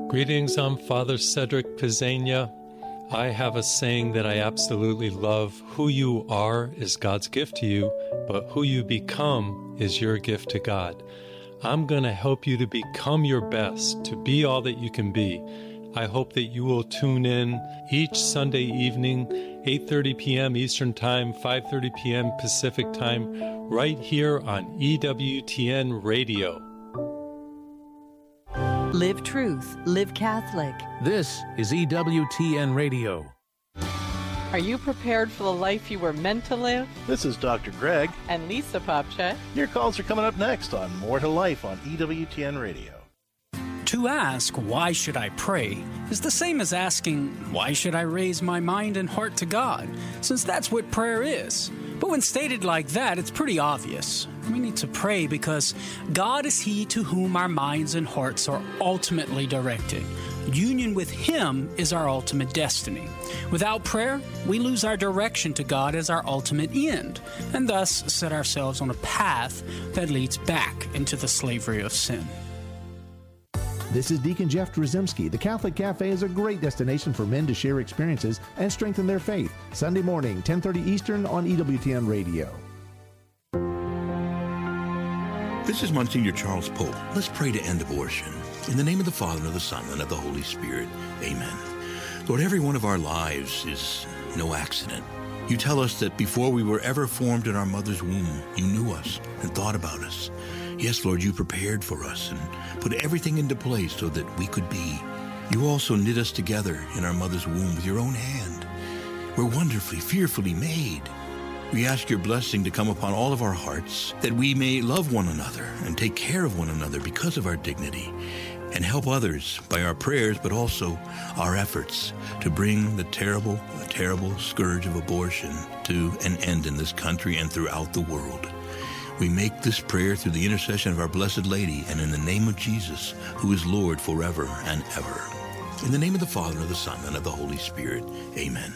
Greetings, I'm Father Cedric Pizzania. I have a saying that I absolutely love. Who you are is God's gift to you, but who you become is your gift to God. I'm going to help you to become your best, to be all that you can be. I hope that you will tune in each Sunday evening, 8:30 p.m. Eastern Time, 5:30 p.m. Pacific Time, right here on EWTN Radio. Live truth, live Catholic. This is EWTN Radio. Are you prepared for the life you were meant to live? This is Dr. Greg. And Lisa Popcak. Your calls are coming up next on More to Life on EWTN Radio. To ask, why should I pray, is the same as asking, why should I raise my mind and heart to God, since that's what prayer is. But when stated like that, it's pretty obvious. We need to pray because God is He to whom our minds and hearts are ultimately directed. Union with Him is our ultimate destiny. Without prayer, we lose our direction to God as our ultimate end, and thus set ourselves on a path that leads back into the slavery of sin. This is Deacon Jeff Drzymski. The Catholic Cafe is a great destination for men to share experiences and strengthen their faith. Sunday morning, 10:30 Eastern on EWTN Radio. This is Monsignor Charles Pope. Let's pray to end abortion. In the name of the Father, and of the Son, and of the Holy Spirit. Amen. Lord, every one of our lives is no accident. You tell us that before we were ever formed in our mother's womb, you knew us and thought about us. Yes, Lord, you prepared for us and put everything into place so that we could be. You also knit us together in our mother's womb with your own hand. We're wonderfully, fearfully made. We ask your blessing to come upon all of our hearts, that we may love one another and take care of one another because of our dignity, and help others by our prayers, but also our efforts to bring the terrible scourge of abortion to an end in this country and throughout the world. We make this prayer through the intercession of our Blessed Lady and in the name of Jesus, who is Lord forever and ever. In the name of the Father, and of the Son, and of the Holy Spirit. Amen.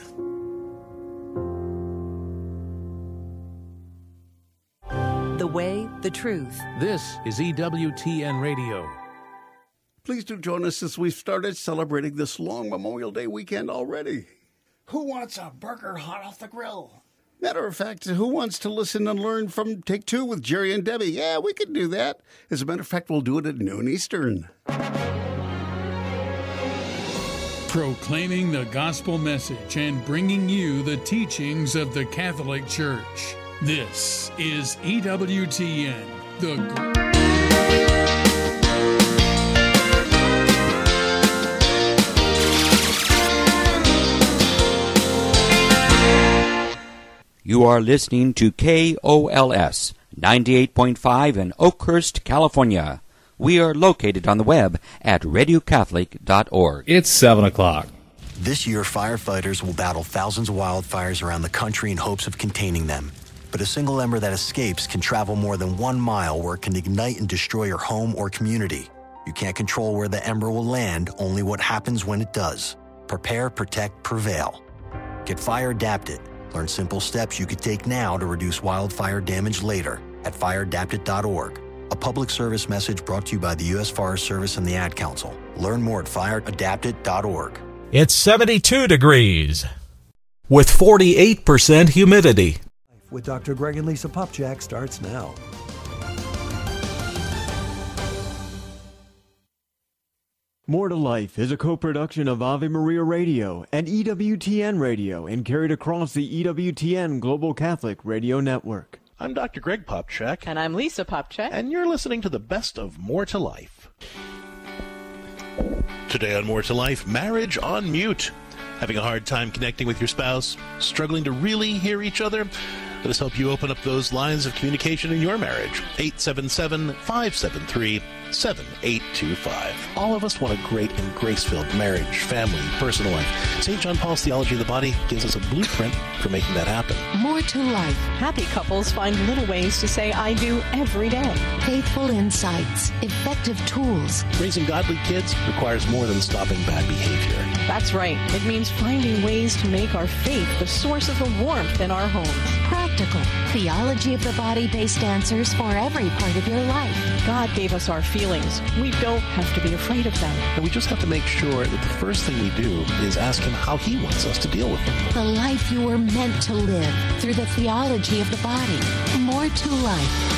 The way, the truth. This is EWTN Radio. Please do join us as we've started celebrating this long Memorial Day weekend already. Who wants a burger hot off the grill? Matter of fact, who wants to listen and learn from Take Two with Jerry and Debbie? Yeah, we could do that. As a matter of fact, we'll do it at noon Eastern. Proclaiming the gospel message and bringing you the teachings of the Catholic Church. This is EWTN, You are listening to KOLS 98.5 in Oakhurst, California. We are located on the web at radiocatholic.org. It's 7 o'clock. This year, firefighters will battle thousands of wildfires around the country in hopes of containing them. But a single ember that escapes can travel more than 1 mile, where it can ignite and destroy your home or community. You can't control where the ember will land, only what happens when it does. Prepare, protect, prevail. Get fire adapted. Learn simple steps you could take now to reduce wildfire damage later at fireadapted.org. A public service message brought to you by the U.S. Forest Service and the Ad Council. Learn more at fireadapted.org. It's 72 degrees with 48% humidity. With Dr. Greg and Lisa Popcak starts now. More to Life is a co-production of Ave Maria Radio and EWTN Radio and carried across the EWTN Global Catholic Radio Network. I'm Dr. Greg Popcak. And I'm Lisa Popcak. And you're listening to the best of More to Life. Today on More to Life, marriage on mute. Having a hard time connecting with your spouse? Struggling to really hear each other? Let us help you open up those lines of communication in your marriage. 877-573-7825. All of us want a great and grace-filled marriage, family, personal life. St. John Paul's Theology of the Body gives us a blueprint for making that happen. More to life. Happy couples find little ways to say I do every day. Faithful insights. Effective tools. Raising godly kids requires more than stopping bad behavior. That's right. It means finding ways to make our faith the source of the warmth in our homes. Practical. Theology of the Body-based answers for every part of your life. God gave us our feelings feelings. We don't have to be afraid of them. And we just have to make sure that the first thing we do is ask him how he wants us to deal with them. The life you were meant to live through the theology of the body. More to life.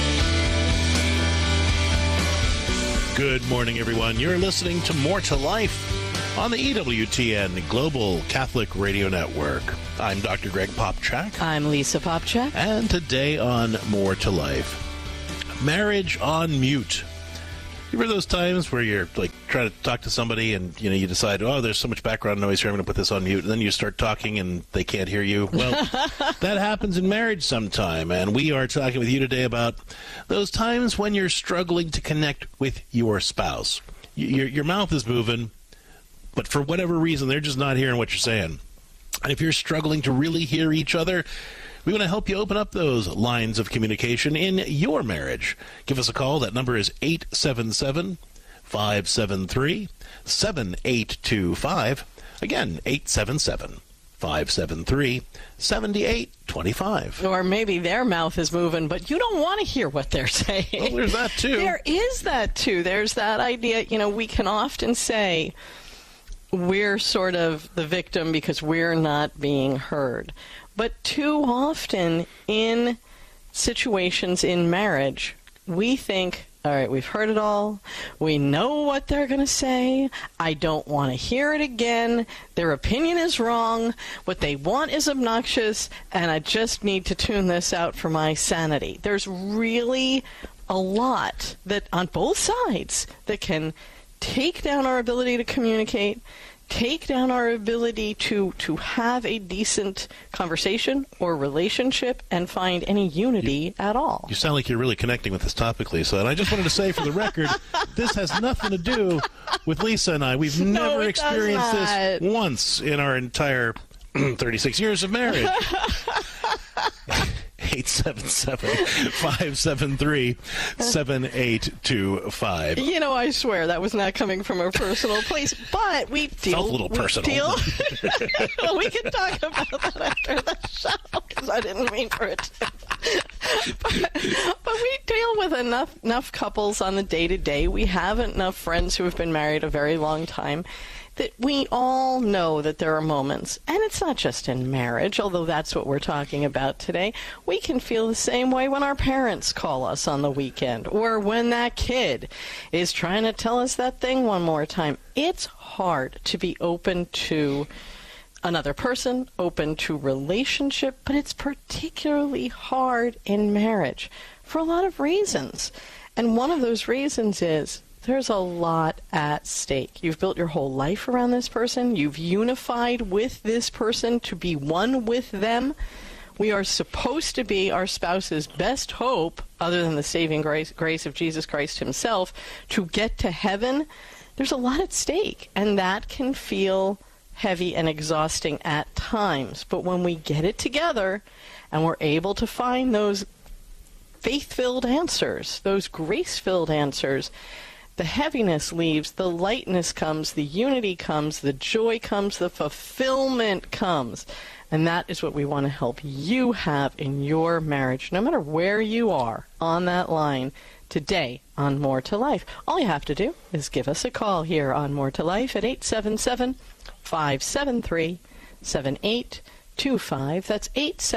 Good morning, everyone. You're listening to More to Life on the EWTN Global Catholic Radio Network. I'm Dr. Greg Popchak. I'm Lisa Popchak. And today on More to Life, marriage on mute. You remember those times where you're like trying to talk to somebody and you decide, oh, there's so much background noise here, I'm going to put this on mute, and then you start talking and they can't hear you? Well, that happens in marriage sometime, and we are talking with you today about those times when you're struggling to connect with your spouse. Your mouth is moving, but for whatever reason, they're just not hearing what you're saying. And if you're struggling to really hear each other, we want to help you open up those lines of communication in your marriage. Give us a call. That number is 877-573-7825. Again, 877-573-7825. Or maybe their mouth is moving, but you don't want to hear what they're saying. Well, there's that, too. There is that, too. There's that idea. We can often say we're sort of the victim because we're not being heard. But too often in situations in marriage, we think, all right, we've heard it all. We know what they're going to say. I don't want to hear it again. Their opinion is wrong. What they want is obnoxious, and I just need to tune this out for my sanity. There's really a lot that on both sides that can take down our ability to communicate, take down our ability to have a decent conversation or relationship and find any unity at all. You sound like you're really connecting with this topic, Lisa. And I just wanted to say for the record, this has nothing to do with Lisa and I. We've never experienced this once in our entire 36 years of marriage. 877-573-7825. I swear that was not coming from a personal place, but we deal... Felt a little personal. Well, we can talk about that after the show, because I didn't mean for it to. But we deal with enough couples on the day-to-day. We have enough friends who have been married a very long time that we all know that there are moments, and it's not just in marriage, although that's what we're talking about today. We can feel the same way when our parents call us on the weekend, or when that kid is trying to tell us that thing one more time. It's hard to be open to another person, open to relationship, but it's particularly hard in marriage for a lot of reasons. And one of those reasons is there's a lot at stake. You've built your whole life around this person. You've unified with this person to be one with them. We are supposed to be our spouse's best hope, other than the saving grace of Jesus Christ himself, to get to heaven. There's a lot at stake, and that can feel heavy and exhausting at times. But when we get it together and we're able to find those faith-filled answers, those grace-filled answers, the heaviness leaves, the lightness comes, the unity comes, the joy comes, the fulfillment comes. And that is what we want to help you have in your marriage, no matter where you are on that line today on More to Life. All you have to do is give us a call here on More to Life at 877-573-7825. That's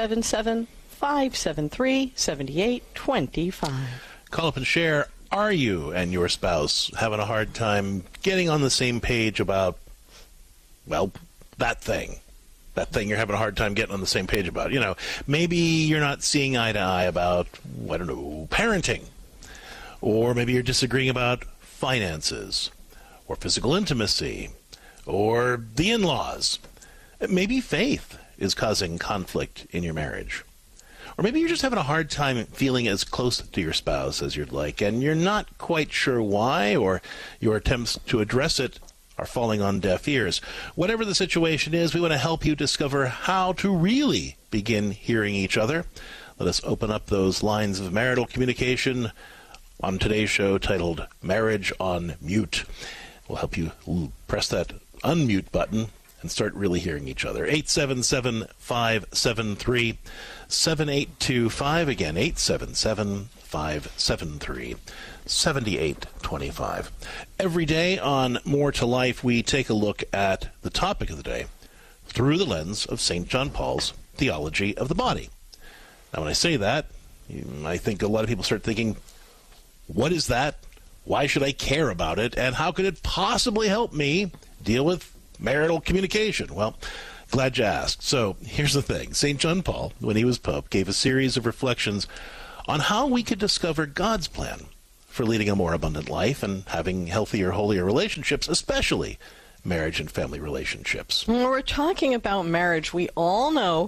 877-573-7825. Call up and share. Are you and your spouse having a hard time getting on the same page about, well, that thing you're having a hard time getting on the same page about? Maybe you're not seeing eye to eye about, I don't know, parenting. Or maybe you're disagreeing about finances or physical intimacy or the in-laws. Maybe faith is causing conflict in your marriage. Or maybe you're just having a hard time feeling as close to your spouse as you'd like, and you're not quite sure why, or your attempts to address it are falling on deaf ears. Whatever the situation is, we want to help you discover how to really begin hearing each other. Let us open up those lines of marital communication on today's show titled Marriage on Mute. We'll help you press that unmute button and start really hearing each other. 877-573-7825. Again, 877 877-573-7825. Every day on More to Life, we take a look at the topic of the day through the lens of St. John Paul's theology of the body. Now, when I say that, I think a lot of people start thinking, what is that? Why should I care about it? And how could it possibly help me deal with marital communication? Well, glad you asked. So here's the thing. St. John Paul, when he was Pope, gave a series of reflections on how we could discover God's plan for leading a more abundant life and having healthier, holier relationships, especially marriage and family relationships. When we're talking about marriage, we all know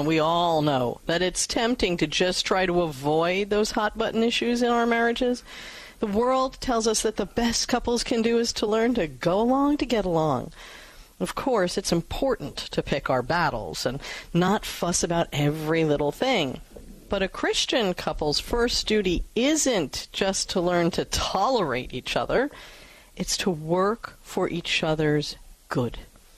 that it's tempting to just try to avoid those hot-button issues in our marriages. The world tells us that the best couples can do is to learn to go along to get along. Of course, it's important to pick our battles and not fuss about every little thing. But a Christian couple's first duty isn't just to learn to tolerate each other. It's to work for each other's good.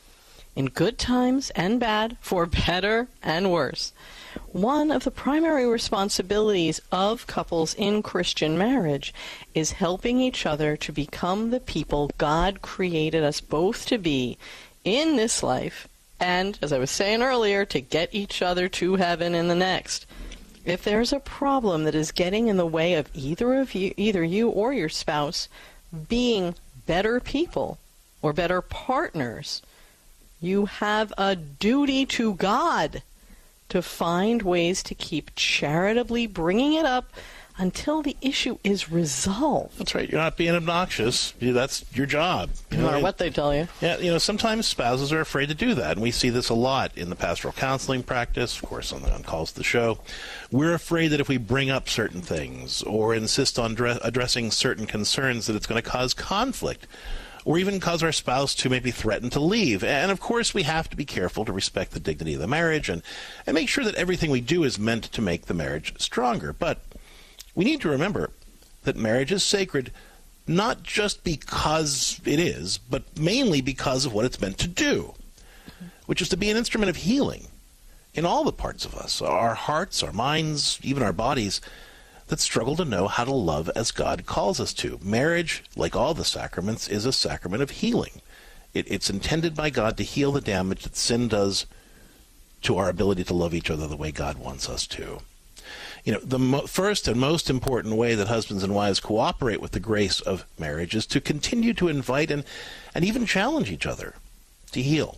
In good times and bad, for better and worse. One of the primary responsibilities of couples in Christian marriage is helping each other to become the people God created us both to be in this life, and, as I was saying earlier, to get each other to heaven in the next. If there's a problem that is getting in the way of either you or your spouse being better people or better partners, you have a duty to God to find ways to keep charitably bringing it up until the issue is resolved. That's right. You're not being obnoxious. That's your job. No matter what they tell you. Yeah, sometimes spouses are afraid to do that, and we see this a lot in the pastoral counseling practice, of course, on calls to the show. We're afraid that if we bring up certain things or insist on addressing certain concerns, that it's going to cause conflict or even cause our spouse to maybe threaten to leave. And, of course, we have to be careful to respect the dignity of the marriage and make sure that everything we do is meant to make the marriage stronger. But we need to remember that marriage is sacred not just because it is, but mainly because of what it's meant to do, which is to be an instrument of healing in all the parts of us, our hearts, our minds, even our bodies, that struggle to know how to love as God calls us to. Marriage, like all the sacraments, is a sacrament of healing. It's intended by God to heal the damage that sin does to our ability to love each other the way God wants us to. The first and most important way that husbands and wives cooperate with the grace of marriage is to continue to invite and even challenge each other to heal.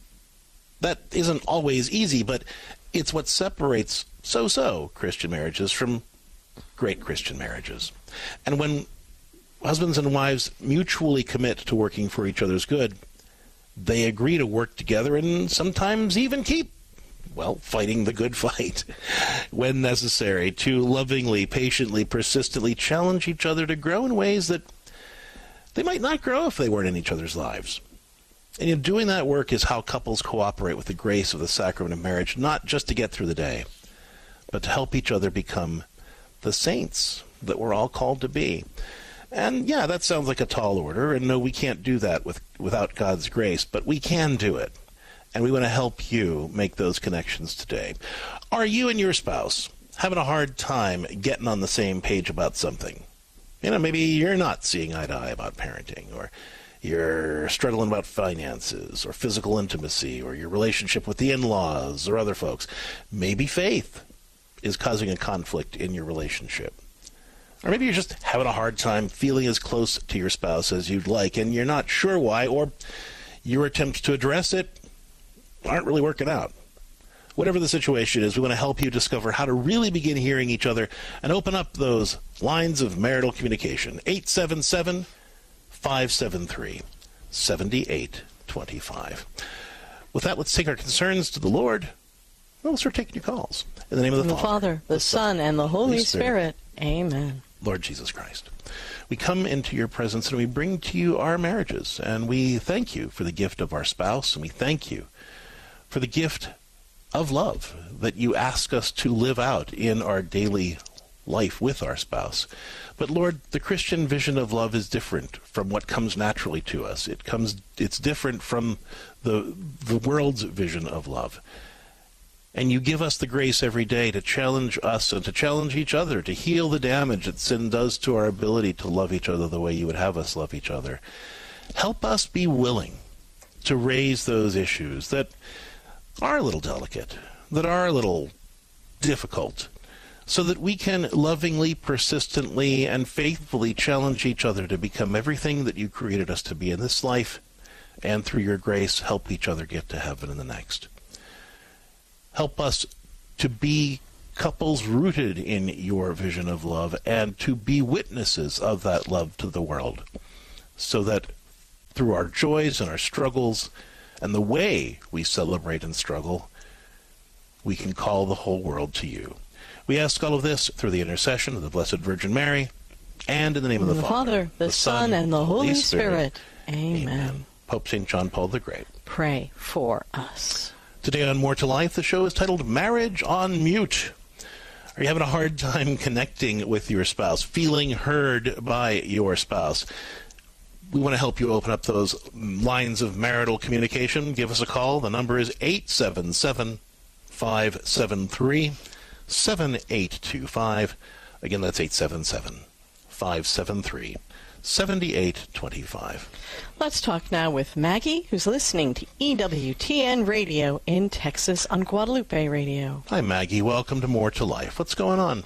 That isn't always easy, but it's what separates so-so Christian marriages from great Christian marriages. And when husbands and wives mutually commit to working for each other's good, they agree to work together and sometimes even keep fighting the good fight when necessary, to lovingly, patiently, persistently challenge each other to grow in ways that they might not grow if they weren't in each other's lives. And doing that work is how couples cooperate with the grace of the sacrament of marriage, not just to get through the day, but to help each other become the saints that we're all called to be. And yeah, that sounds like a tall order, and no, we can't do that without God's grace, but we can do it. And we want to help you make those connections today. Are you and your spouse having a hard time getting on the same page about something? Maybe you're not seeing eye to eye about parenting, or you're struggling about finances, or physical intimacy, or your relationship with the in-laws, or other folks. Maybe faith is causing a conflict in your relationship. Or maybe you're just having a hard time feeling as close to your spouse as you'd like, and you're not sure why, or your attempts to address it aren't really working out. Whatever the situation is, we want to help you discover how to really begin hearing each other and open up those lines of marital communication. 877-573-7825. With that, let's take our concerns to the Lord. We'll start taking your calls. In the name of the Father, the Son, and the Holy Spirit. Amen. Lord Jesus Christ, we come into your presence and we bring to you our marriages, and we thank you for the gift of our spouse, and we thank you for the gift of love that you ask us to live out in our daily life with our spouse. But Lord, the Christian vision of love is different from what comes naturally to us. It's different from the world's vision of love. And you give us the grace every day to challenge us and to challenge each other, to heal the damage that sin does to our ability to love each other the way you would have us love each other. Help us be willing to raise those issues that are a little delicate, that are a little difficult, so that we can lovingly, persistently, and faithfully challenge each other to become everything that you created us to be in this life, and through your grace, help each other get to heaven in the next. Help us to be couples rooted in your vision of love and to be witnesses of that love to the world, so that through our joys and our struggles and the way we celebrate and struggle, we can call the whole world to you. We ask all of this through the intercession of the Blessed Virgin Mary and in the name of the Father, the Son, and the Holy Spirit. Amen. Pope St. John Paul the Great. Pray for us. Today on More to Life, the show is titled Marriage on Mute. Are you having a hard time connecting with your spouse, feeling heard by your spouse? We want to help you open up those lines of marital communication. Give us a call. The number is 877-573-7825. Again, that's 877-573-7825. Let's talk now with Maggie, who's listening to EWTN Radio in Texas on Guadalupe Radio. Hi, Maggie. Welcome to More to Life. What's going on?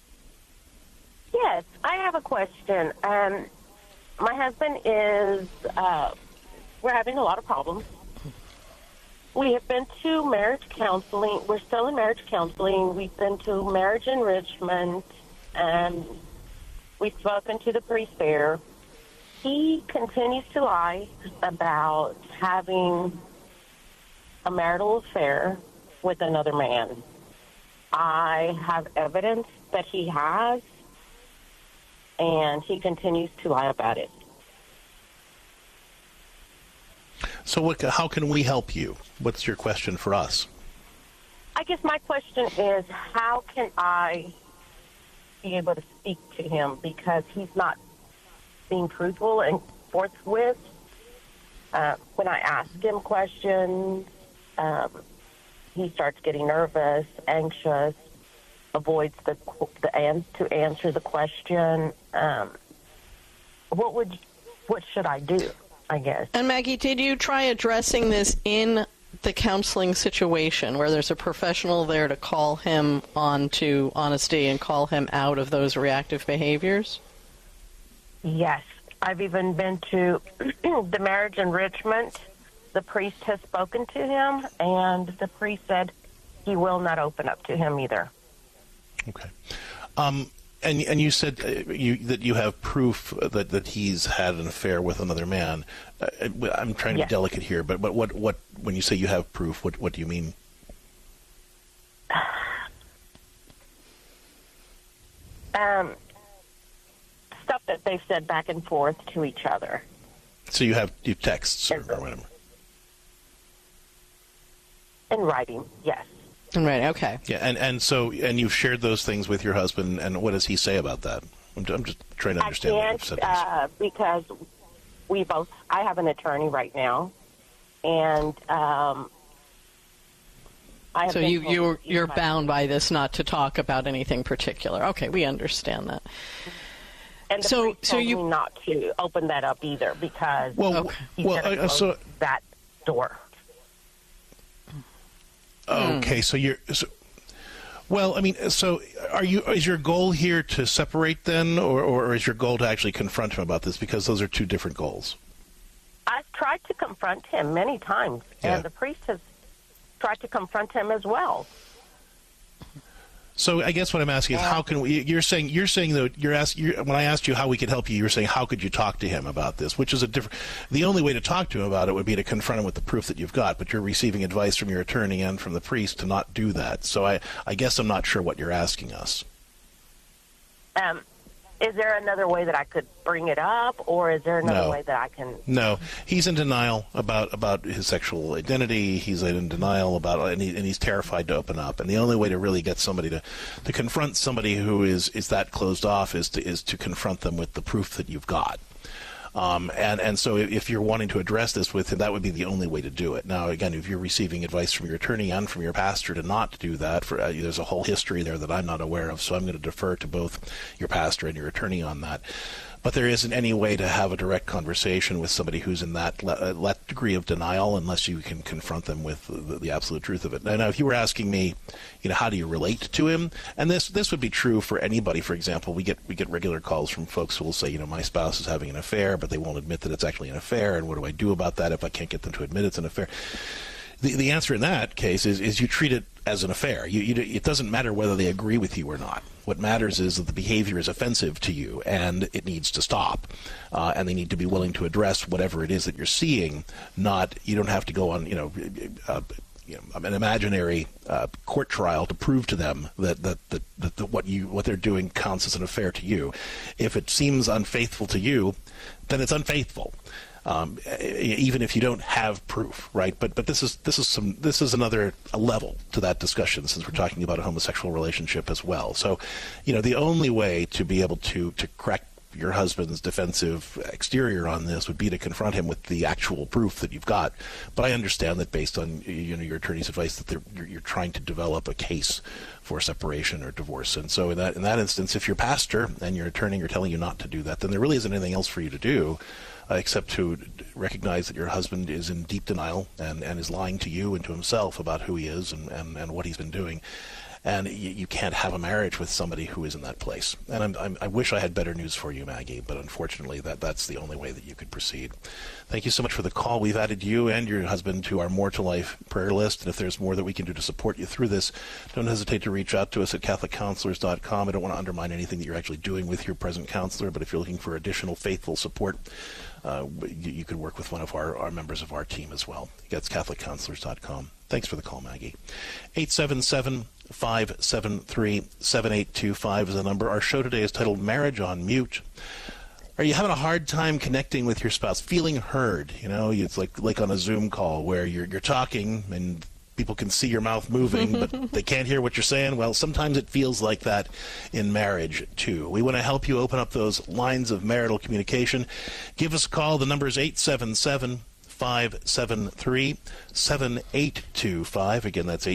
Yes, I have a question. My husband is, we're having a lot of problems. We have been to marriage counseling. We're still in marriage counseling. We've been to marriage enrichment, and we've spoken to the priest there. He continues to lie about having a marital affair with another man. I have evidence that he has, and he continues to lie about it. So how can we help you? What's your question for us? I guess my question is, how can I be able to speak to him? Because he's not being truthful and forthwith. When I ask him questions, he starts getting nervous, anxious, avoids to answer the question. What should I do, I guess? And Maggie, did you try addressing this in the counseling situation where there's a professional there to call him on to honesty and call him out of those reactive behaviors? Yes. I've even been to the marriage enrichment. The priest has spoken to him, and the priest said he will not open up to him either. Okay. And you said that you have proof that he's had an affair with another man. I'm trying to be delicate here, but what when you say you have proof, what do you mean? Stuff that they've said back and forth to each other. So you have texts or whatever. In writing, yes. In writing, okay. Yeah, and you've shared those things with your husband, and what does he say about that? I'm just trying to understand what you've said. Because I have an attorney right now, and I have so you're bound by this not to talk about anything particular. Okay, we understand that. And the priest told me not to open that up either because he's going to close that door. Okay, so is your goal here to separate then, or is your goal to actually confront him about this? Because those are two different goals. I've tried to confront him many times, and the priest has tried to confront him as well. So I guess what I'm asking is, how can we? You're saying that when I asked you how we could help you, you're saying how could you talk to him about this? Which is a different. The only way to talk to him about it would be to confront him with the proof that you've got. But you're receiving advice from your attorney and from the priest to not do that. So I guess I'm not sure what you're asking us. Is there another way that I could bring it up, or is there another way that I can? No, he's in denial about his sexual identity. He's in denial and he's terrified to open up. And the only way to really get somebody to confront somebody who is that closed off is to confront them with the proof that you've got. And so if you're wanting to address this with him, that would be the only way to do it. Now, again, if you're receiving advice from your attorney and from your pastor to not do that, there's a whole history there that I'm not aware of, so I'm going to defer to both your pastor and your attorney on that. But there isn't any way to have a direct conversation with somebody who's in that degree of denial unless you can confront them with the absolute truth of it. Now, if you were asking me, how do you relate to him? And this would be true for anybody. For example, we get regular calls from folks who will say, my spouse is having an affair, but they won't admit that it's actually an affair. And what do I do about that if I can't get them to admit it's an affair? The answer in that case is you treat it as an affair. It doesn't matter whether they agree with you or not. What matters is that the behavior is offensive to you and it needs to stop. And they need to be willing to address whatever it is that you're seeing. You don't have to go on, an imaginary court trial to prove to them that what they're doing counts as an affair to you. If it seems unfaithful to you, then it's unfaithful. Even if you don't have proof, right? But this is another level to that discussion, since we're talking about a homosexual relationship as well. So, the only way to be able to crack your husband's defensive exterior on this would be to confront him with the actual proof that you've got. But I understand that based on your attorney's advice that you're trying to develop a case for separation or divorce. And so in that instance, if your pastor and your attorney are telling you not to do that, then there really isn't anything else for you to do except to recognize that your husband is in deep denial and is lying to you and to himself about who he is and what he's been doing. And you can't have a marriage with somebody who is in that place. And I wish I had better news for you, Maggie, but unfortunately that's the only way that you could proceed. Thank you so much for the call. We've added you and your husband to our More to Life prayer list, and if there's more that we can do to support you through this, don't hesitate to reach out to us at CatholicCounselors.com. I don't want to undermine anything that you're actually doing with your present counselor, but if you're looking for additional faithful support, you could work with one of our members of our team as well. That's CatholicCounselors.com. Thanks for the call, Maggie. 877-573-7825 is the number. Our show today is titled Marriage on Mute. Are you having a hard time connecting with your spouse, feeling heard? It's like on a Zoom call where you're talking and people can see your mouth moving, but they can't hear what you're saying. Well, sometimes it feels like that in marriage, too. We want to help you open up those lines of marital communication. Give us a call. The number is 877-573-7825. Again, that's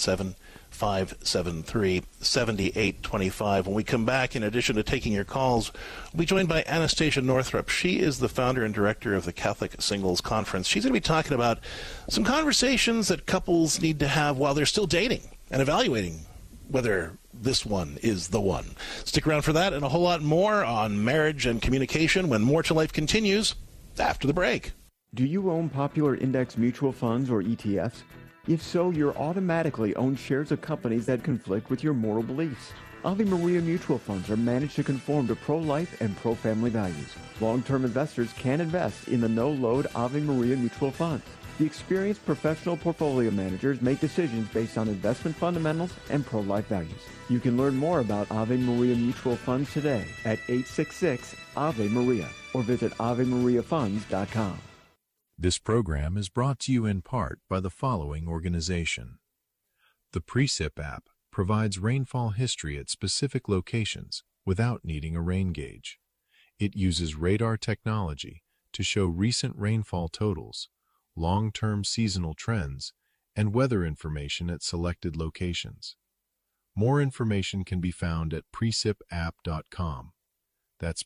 877-573-7825. When we come back, in addition to taking your calls, we'll be joined by Anastasia Northrup. She is the founder and director of the Catholic Singles Conference. She's going to be talking about some conversations that couples need to have while they're still dating and evaluating whether this one is the one. Stick around for that and a whole lot more on marriage and communication when More to Life continues after the break. Do you own popular index mutual funds or ETFs? If so, you're automatically own shares of companies that conflict with your moral beliefs. Ave Maria mutual funds are managed to conform to pro-life and pro-family values. Long-term investors can invest in the no-load Ave Maria mutual funds. The experienced professional portfolio managers make decisions based on investment fundamentals and pro-life values. You can learn more about Ave Maria mutual funds today at 866-AVE-MARIA or visit AveMariaFunds.com. This program is brought to you in part by the following organization. The Precip app provides rainfall history at specific locations without needing a rain gauge. It uses radar technology to show recent rainfall totals, long-term seasonal trends, and weather information at selected locations. More information can be found at precipapp.com. That's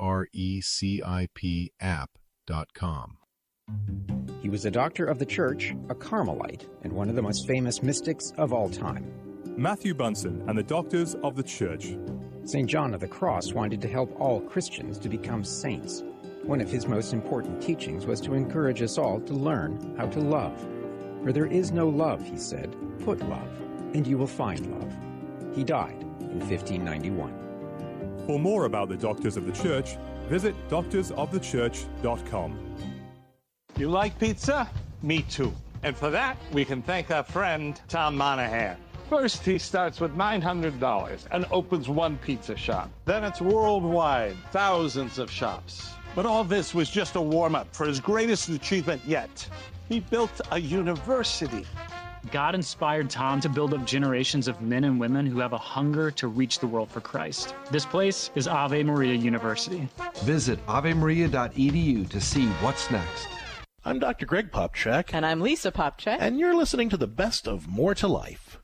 PRECIP app.com. He was a doctor of the church, a Carmelite, and one of the most famous mystics of all time. Matthew Bunson and the Doctors of the Church. St. John of the Cross wanted to help all Christians to become saints. One of his most important teachings was to encourage us all to learn how to love. Where there is no love, he said, put love, and you will find love. He died in 1591. For more about the Doctors of the Church, visit doctorsofthechurch.com. You like pizza? Me too. And for that, we can thank our friend, Tom Monahan. First, he starts with $900 and opens one pizza shop. Then it's worldwide, thousands of shops. But all this was just a warm-up for his greatest achievement yet. He built a university. God inspired Tom to build up generations of men and women who have a hunger to reach the world for Christ. This place is Ave Maria University. Visit avemaria.edu to see what's next. I'm Dr. Greg Popcak. And I'm Lisa Popcak. And you're listening to the best of More to Life.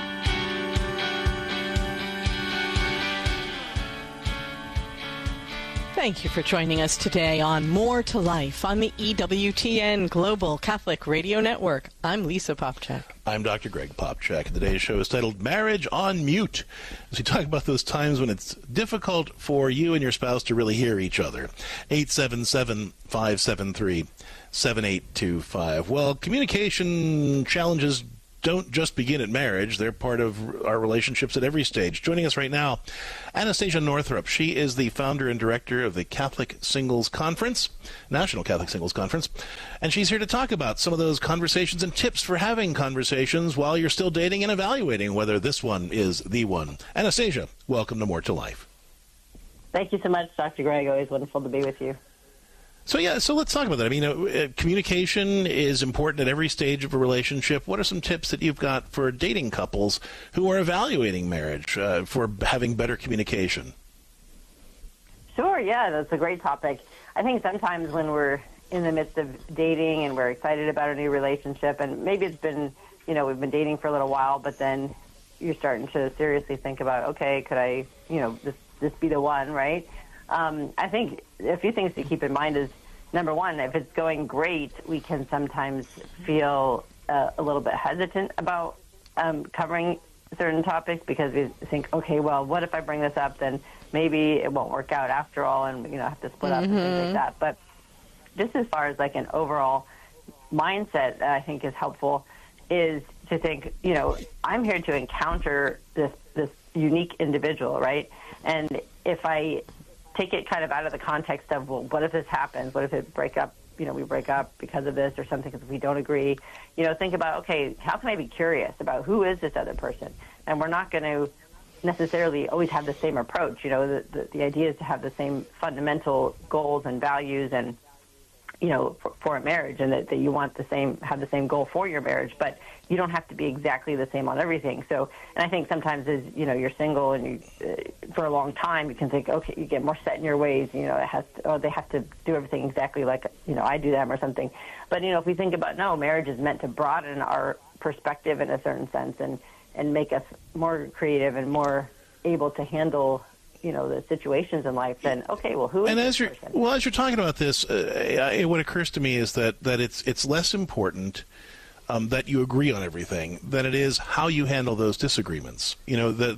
Thank you for joining us today on More to Life on the EWTN Global Catholic Radio Network. I'm Lisa Popcak. I'm Dr. Greg Popcak. Today's show is titled Marriage on Mute, as we talk about those times when it's difficult for you and your spouse to really hear each other. 877-573-7825. Well, communication challenges don't just begin at marriage. They're part of our relationships at every stage. Joining us right now, Anastasia Northrup. She is the founder and director of the Catholic Singles Conference, National Catholic Singles Conference, and she's here to talk about some of those conversations and tips for having conversations while you're still dating and evaluating whether this one is the one. Anastasia, welcome to More to Life. Thank you so much, Dr. Greg. Always wonderful to be with you. So let's talk about that. I mean, communication is important at every stage of a relationship. What are some tips that you've got for dating couples who are evaluating marriage for having better communication? Sure, yeah, that's a great topic. I think sometimes when we're in the midst of dating and we're excited about a new relationship, and maybe it's been, we've been dating for a little while, but then you're starting to seriously think about, okay, could I, this be the one, right? I think a few things to keep in mind is, number one, if it's going great, we can sometimes feel a little bit hesitant about covering certain topics because we think, okay, well, what if I bring this up? Then maybe it won't work out after all, and have to split up and things like that. But just as far as like an overall mindset that I think is helpful is to think, I'm here to encounter this unique individual, right? And if I take it kind of out of the context of, well, what if this happens? What if we break up because of this or something because we don't agree? Think about, okay, how can I be curious about who is this other person? And we're not going to necessarily always have the same approach. The idea is to have the same fundamental goals and values and, for a marriage, and that you want have the same goal for your marriage, but you don't have to be exactly the same on everything. So, and I think sometimes as, you're single and for a long time, you can think, okay, you get more set in your ways, they have to do everything exactly like, I do them or something. But, if we think about, no, marriage is meant to broaden our perspective in a certain sense and make us more creative and more able to handle the situations in life, then okay, well, who is this person? As you're talking about this, what occurs to me is that it's less important that you agree on everything than it is how you handle those disagreements. We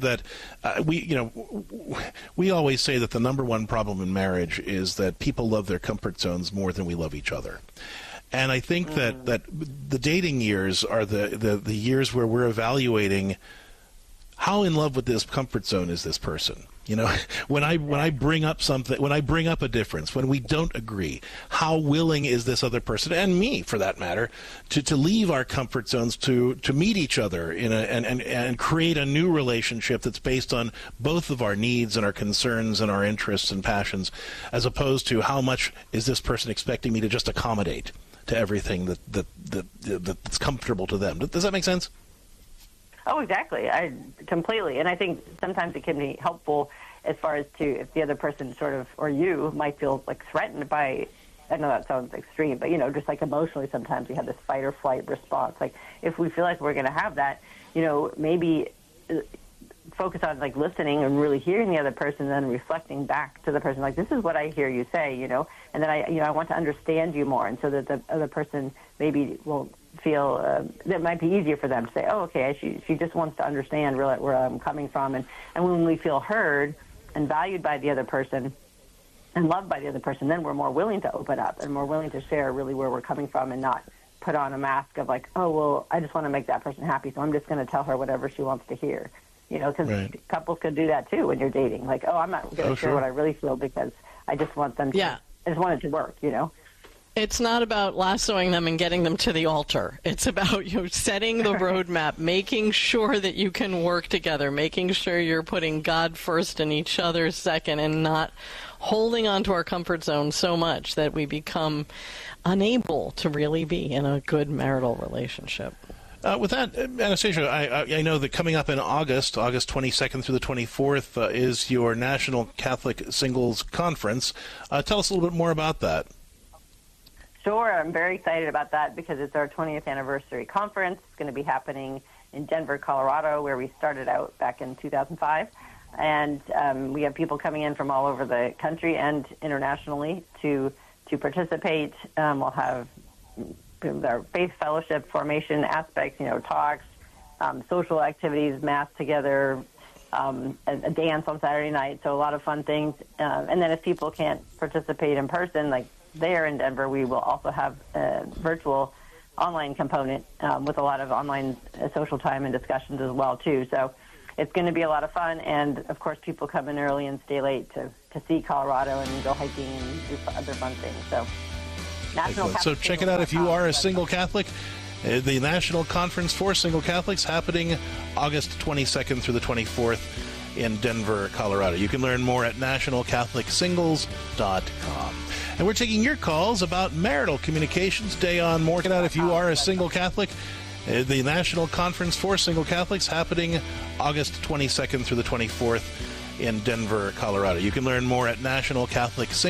always say that the number one problem in marriage is that people love their comfort zones more than we love each other. And I think that the dating years are the years where we're evaluating how in love with this comfort zone is this person. When I bring up something, when I bring up a difference, when we don't agree, how willing is this other person, and me for that matter, to leave our comfort zones to meet each other and create a new relationship that's based on both of our needs and our concerns and our interests and passions, as opposed to how much is this person expecting me to just accommodate to everything that's comfortable to them. Does that make sense? Oh, exactly. I completely. And I think sometimes it can be helpful as far as to if the other person sort of, or you might feel like threatened by, I know that sounds extreme, but, just like emotionally sometimes we have this fight or flight response. Like if we feel like we're going to have that, maybe focus on like listening and really hearing the other person and then reflecting back to the person, like, this is what I hear you say, and then I want to understand you more. And so that the other person maybe will feel that might be easier for them to say, oh, okay, she just wants to understand really where I'm coming from. And when we feel heard and valued by the other person and loved by the other person, then we're more willing to open up and more willing to share really where we're coming from and not put on a mask of like, oh, well, I just want to make that person happy, so I'm just going to tell her whatever she wants to hear. Because couples could do that too when you're dating. Like, oh, I'm not going to share what I really feel because I just want them to, I just want it to work, It's not about lassoing them and getting them to the altar. It's about setting the roadmap, making sure that you can work together, making sure you're putting God first and each other second, and not holding on to our comfort zone so much that we become unable to really be in a good marital relationship. With that, Anastasia, I know that coming up in August 22nd through the 24th, is your National Catholic Singles Conference. Tell us a little bit more about that. Sure. I'm very excited about that because it's our 20th anniversary conference. It's going to be happening in Denver, Colorado, where we started out back in 2005. And we have people coming in from all over the country and internationally to participate. We'll have our faith fellowship formation aspects, talks, social activities, mass together, a dance on Saturday night, so a lot of fun things. And then if people can't participate in person, like there in Denver, we will also have a virtual online component with a lot of online social time and discussions as well, too. So it's going to be a lot of fun, and, of course, people come in early and stay late to see Colorado and go hiking and do other fun things. So, So check it out if you are a single Catholic. The National Conference for Single Catholics happening August 22nd through the 24th in Denver, Colorado. You can learn more at nationalcatholicsingles.com. And we're taking your calls about marital communications day on more. Check it out if you are a single Catholic. The National Conference for Single Catholics happening August 22nd through the 24th in Denver, Colorado. You can learn more at nationalcatholicsingles.com.